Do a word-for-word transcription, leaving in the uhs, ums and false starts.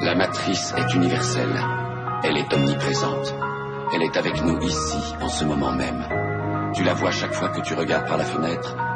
La matrice est universelle. Elle est omniprésente. Elle est avec nous ici, en ce moment même. Tu la vois chaque fois que tu regardes par la fenêtre.